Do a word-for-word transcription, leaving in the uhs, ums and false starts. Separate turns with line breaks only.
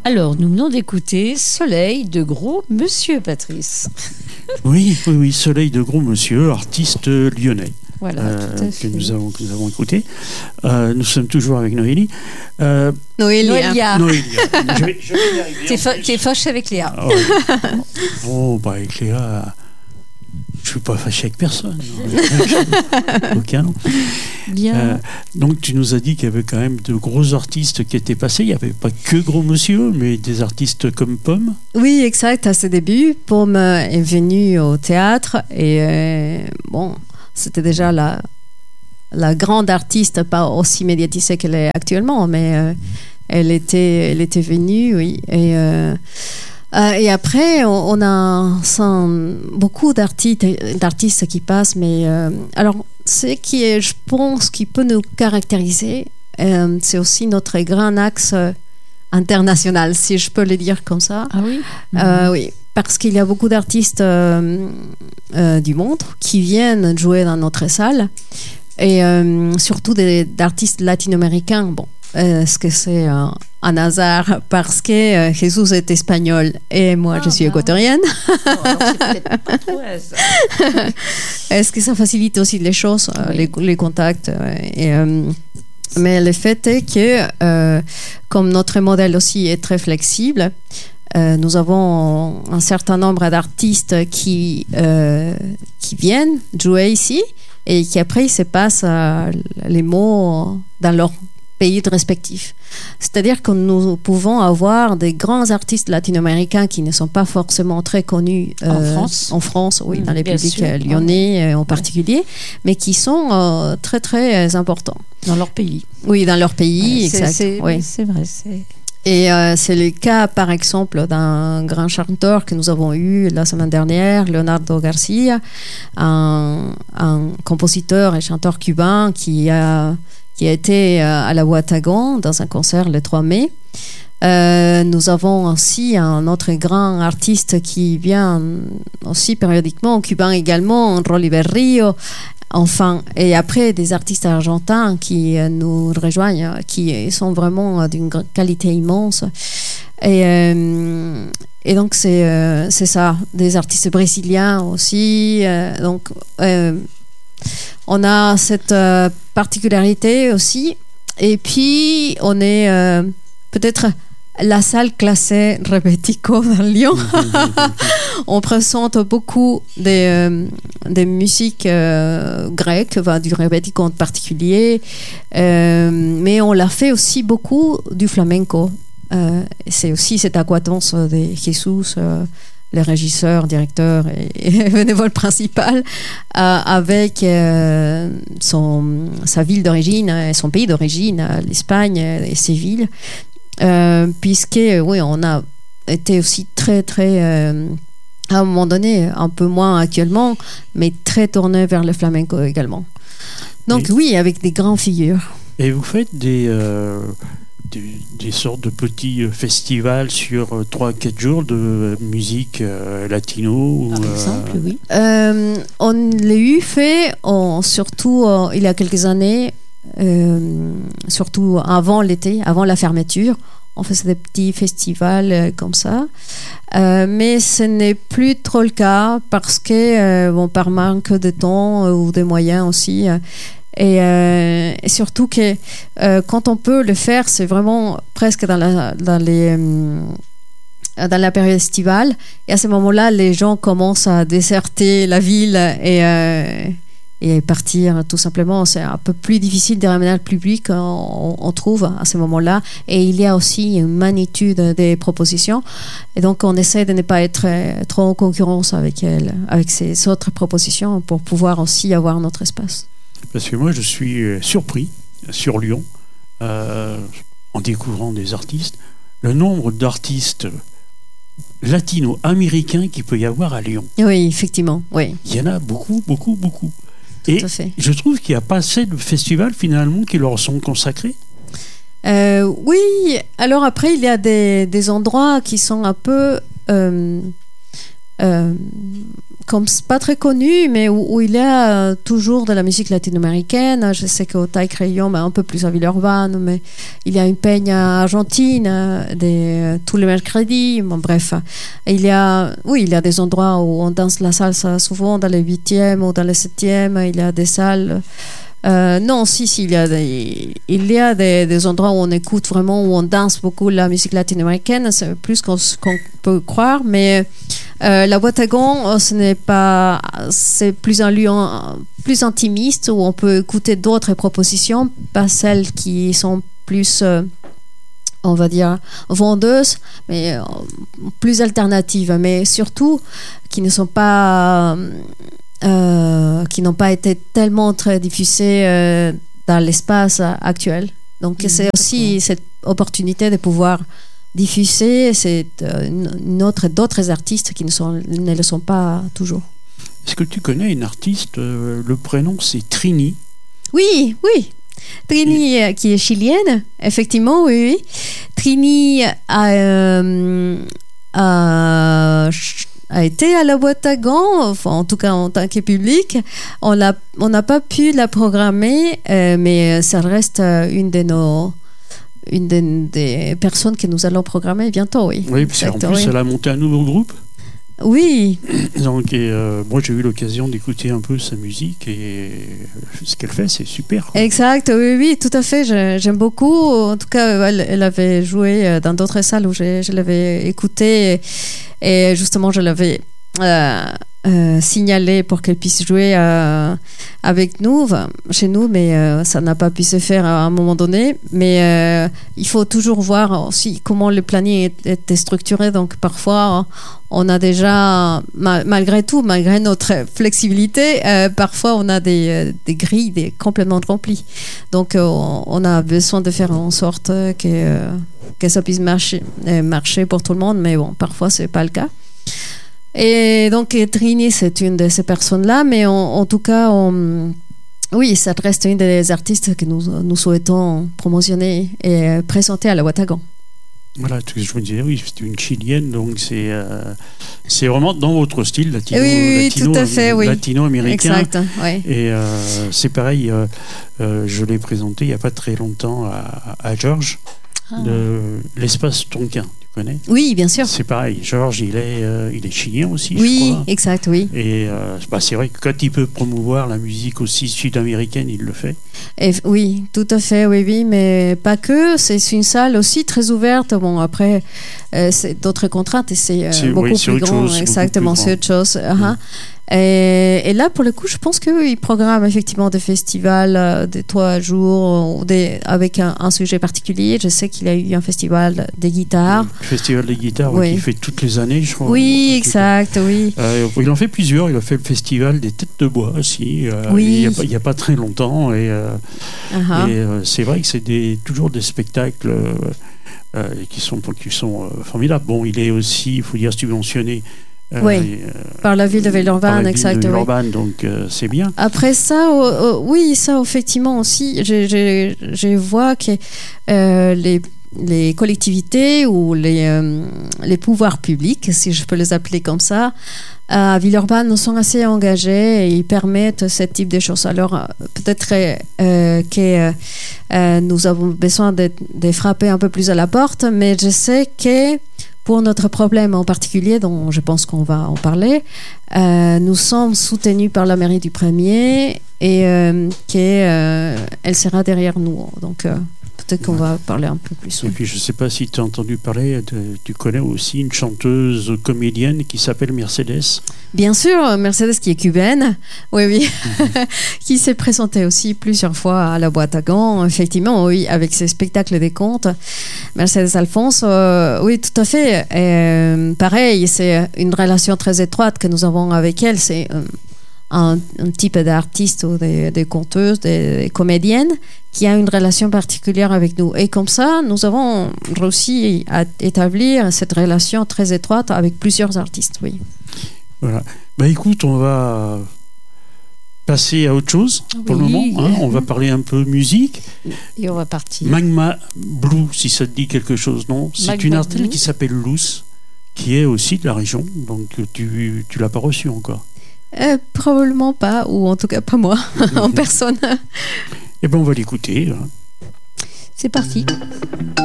Alors, nous venons d'écouter Soleil de Gros Monsieur, Patrice.
Oui, oui, oui, Soleil de Gros Monsieur, artiste lyonnais.
Voilà,
euh,
tout à fait.
Que nous avons, que nous avons écouté. Euh, nous sommes toujours avec Noélie. Euh,
Noélia.
Noélia. je vais, je vais y arriver.
T'es, fa- t'es fâché avec Léa.
Oh, oh, bah avec Léa, je ne suis pas fâché avec personne. Aucun.
Bien.
Euh, donc tu nous as dit qu'il y avait quand même de gros artistes qui étaient passés. Il n'y avait pas que Gros Monsieur, mais des artistes comme Pomme.
Oui, exact. À ses débuts, Pomme est venue au théâtre et euh, bon, c'était déjà la, la grande artiste, pas aussi médiatisée qu'elle est actuellement, mais euh, elle était, elle était venue, oui. Et euh, Euh, et après, on, on a sans, beaucoup d'artistes, d'artistes qui passent, mais euh, alors, ce qui est, je pense, qui peut nous caractériser, euh, c'est aussi notre grand axe international, si je peux le dire comme ça.
Ah oui.
Euh, mmh. Oui, parce qu'il y a beaucoup d'artistes euh, euh, du monde qui viennent jouer dans notre salle, et euh, surtout des, d'artistes latino-américains. Bon. Est-ce que c'est un, un hasard parce que euh, Jesus est espagnol et moi ah, je suis bah. équatorienne?
Oh, alors c'est peut-être pas trop hasard.
Est-ce que ça facilite aussi les choses, euh, oui. les, les contacts et, euh, mais le fait est que euh, comme notre modèle aussi est très flexible, euh, nous avons un certain nombre d'artistes qui, euh, qui viennent jouer ici et qui après se passent euh, les mots dans leur pays respectifs. C'est-à-dire que nous pouvons avoir des grands artistes latino-américains qui ne sont pas forcément très connus euh,
en France,
en France, oui, mmh, dans les publics
sûr.
lyonnais en
ouais.
particulier, mais qui sont euh, très très importants
dans leur pays.
Oui, dans leur pays,
ouais, c'est,
exact.
C'est,
oui.
c'est vrai. C'est...
Et euh, c'est le cas, par exemple, d'un grand chanteur que nous avons eu la semaine dernière, Leonardo Garcia, un, un compositeur et chanteur cubain qui a qui a été à la Ouatagon dans un concert le trois mai. Euh, nous avons aussi un autre grand artiste qui vient aussi périodiquement, cubain également, Rolly Rio. Enfin, et après des artistes argentins qui nous rejoignent, qui sont vraiment d'une qualité immense. Et, euh, et donc c'est, euh, c'est ça, des artistes brésiliens aussi. Euh, donc euh, on a cette euh, particularité aussi. Et puis, on est euh, peut-être la salle classée Rebetiko dans Lyon. On présente beaucoup des, euh, des musiques euh, grecques, enfin, du Rebetiko en particulier. Euh, mais on l'a fait aussi beaucoup du flamenco. Euh, c'est aussi cette acquaintance de Jesus, euh, le régisseur, directeur et, et bénévole principal, euh, avec euh, son, sa ville d'origine, son pays d'origine, l'Espagne et Séville, euh, puisque oui, on a été aussi très très euh, à un moment donné, un peu moins actuellement, mais très tourné vers le flamenco également. Donc et, oui, avec des grandes figures.
Et vous faites des euh... Des, des sortes de petits festivals sur trois à quatre jours de musique euh, latino
par
euh...
exemple, oui.
Euh, on l'a eu fait en, surtout euh, il y a quelques années, euh, surtout avant l'été, avant la fermeture. On faisait des petits festivals euh, comme ça. Euh, mais ce n'est plus trop le cas parce que, euh, bon, par manque de temps euh, ou de moyens aussi, euh, Et, euh, et surtout que euh, quand on peut le faire, c'est vraiment presque dans la, dans les, euh, dans la période estivale. Et à ce moment-là, les gens commencent à déserter la ville et, euh, et partir tout simplement. C'est un peu plus difficile de ramener le public, on, on trouve, à ce moment-là. Et il y a aussi une magnitude des propositions. Et donc, on essaie de ne pas être trop en concurrence avec elles, avec ces autres propositions pour pouvoir aussi avoir notre espace.
Parce que moi, je suis surpris sur Lyon, euh, en découvrant des artistes, le nombre d'artistes latino-américains qu'il peut y avoir à Lyon.
Oui, effectivement, oui.
Il y en a beaucoup, beaucoup, beaucoup.
Tout
Et
à fait.
Je trouve qu'il n'y a pas assez de festivals, finalement, qui leur sont consacrés.
Euh, oui, alors après, il y a des, des endroits qui sont un peu... Euh, euh, comme c'est pas très connu, mais où, où il y a euh, toujours de la musique latino-américaine. Je sais qu'au Taille Crayon, mais un peu plus à Villeurbanne, mais il y a une peña argentine euh, des, euh, tous les mercredis. Bon, bref, il y a, oui, il y a des endroits où on danse la salsa souvent dans les huitièmes ou dans les septièmes. Il y a des salles. Euh, non, si, si, il y a, des, il y a des, des endroits où on écoute vraiment, où on danse beaucoup la musique latino-américaine, c'est plus qu'on, qu'on peut croire, mais euh, la boîte à gants, ce n'est pas, c'est plus un lieu en, plus intimiste où on peut écouter d'autres propositions, pas celles qui sont plus, euh, on va dire, vendeuses, mais euh, plus alternatives, mais surtout qui ne sont pas... Euh, Euh, qui n'ont pas été tellement très diffusés euh, dans l'espace actuel. Donc mmh, c'est aussi d'accord. Cette opportunité de pouvoir diffuser cette, euh, une autre, d'autres artistes qui ne, sont, ne le sont pas toujours.
Est-ce que tu connais une artiste, euh, le prénom c'est Trini?
Oui, oui. Trini, Et... qui est chilienne, effectivement, oui. oui. Trini a... Euh, a a été à la boîte à gants, enfin, en tout cas en tant que public. On n'a on n'a pas pu la programmer, euh, mais ça reste une de nos une des, des personnes que nous allons programmer bientôt, oui.
Oui, puis en plus, oui. Elle a monté un nouveau groupe.
Oui.
Donc, et, euh, moi, j'ai eu l'occasion d'écouter un peu sa musique et ce qu'elle fait, c'est super. Quoi.
Exact, oui, oui, tout à fait. Je, j'aime beaucoup. En tout cas, elle, elle avait joué dans d'autres salles où je, je l'avais écoutée. Et justement, je l'avais euh, euh, signalé pour qu'elle puisse jouer euh, avec nous, enfin, chez nous, mais euh, ça n'a pas pu se faire à un moment donné. Mais euh, il faut toujours voir aussi comment le planning était structuré. Donc parfois, on a déjà, malgré tout, malgré notre flexibilité, euh, parfois on a des, des grilles des complètement remplies. Donc euh, on a besoin de faire en sorte que... Euh, que ça puisse marcher, euh, marcher pour tout le monde, mais bon, parfois c'est pas le cas. Et donc Trini, c'est une de ces personnes-là, mais en, en tout cas, on, oui, ça reste une des artistes que nous, nous souhaitons promotionner et présenter à la boîte à gants.
Voilà, je me disais, oui, c'est une chilienne, donc c'est, euh, c'est vraiment dans votre style latino,
oui, oui,
latino,
tout à fait, oui.
latino-américain.
Exact, oui.
Et euh, c'est pareil, euh, euh, je l'ai présenté il n'y a pas très longtemps à, à Georges. Ah. De l'espace Tonkin, tu connais?
Oui, bien sûr.
C'est pareil. Georges, il est, euh, il est chilien aussi,
oui,
je crois.
Oui, exact, oui.
Et euh, bah, c'est vrai que quand il peut promouvoir la musique aussi sud-américaine, il le fait.
Et, oui, tout à fait, oui, oui, mais pas que. C'est une salle aussi très ouverte. Bon, après, euh, c'est d'autres contraintes et c'est, euh, c'est beaucoup, oui, c'est plus grand. Chose, exactement, beaucoup plus c'est grand. Autre chose. Uh-huh. Mm. Et, et là, pour le coup, je pense qu'ils programment effectivement des festivals euh, de trois jours des, avec un, un sujet particulier. Je sais qu'il y a eu un festival des guitares.
Le festival des guitares, oui. Qui fait toutes les années, je crois.
Oui, exact, oui.
Euh, il en fait plusieurs. Il a fait le festival des Têtes de Bois aussi. Euh,
oui.
Il n'y a, a pas très longtemps. Et, euh, uh-huh. et euh, c'est vrai que c'est des, toujours des spectacles euh, euh, qui sont, qui sont euh, formidables. Bon, il est aussi, il faut dire, subventionné.
Euh, oui, euh, par la ville de Villeurbanne, exactement.
Oui. Donc euh, c'est bien.
Après ça, oh, oh, oui, ça effectivement aussi, je, je, je vois que euh, les, les collectivités ou les, euh, les pouvoirs publics, si je peux les appeler comme ça, à Villeurbanne sont assez engagés et ils permettent ce type de choses. Alors peut-être euh, que euh, nous avons besoin de, de frapper un peu plus à la porte, mais je sais que pour notre problème en particulier, dont je pense qu'on va en parler, euh, nous sommes soutenus par la mairie du Premier et euh, qu'elle euh, sera derrière nous. Donc euh, peut-être qu'on ouais. va parler un peu plus.
Et puis je ne sais pas si tu as entendu parler, de, tu connais aussi une chanteuse comédienne qui s'appelle Mercedes.
Bien sûr, Mercedes qui est cubaine, oui, oui, mm-hmm. qui s'est présentée aussi plusieurs fois à la boîte à gants, effectivement, oui, avec ses spectacles des contes. Mercedes Alphonse, euh, oui, tout à fait. Et, euh, pareil, c'est une relation très étroite que nous avons avec elle. C'est euh, un, un type d'artiste ou des, des conteuses, des, des comédiennes qui a une relation particulière avec nous. Et comme ça, nous avons réussi à établir cette relation très étroite avec plusieurs artistes, oui.
Voilà. Bah écoute, on va passer à autre chose pour oui. le moment. Hein. On va parler un peu musique.
Et on va partir.
Magma Blue, si ça te dit quelque chose, non? C'est Magma une artiste qui s'appelle Luce, qui est aussi de la région. Donc tu tu l'as pas reçue encore.
euh, Probablement pas, ou en tout cas pas moi, en personne.
Eh bien, on va l'écouter.
C'est parti.